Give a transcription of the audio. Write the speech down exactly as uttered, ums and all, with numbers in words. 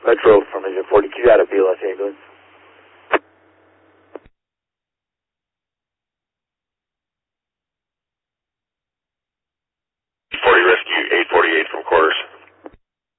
Metro Formation forty-two out of B, Los Angeles.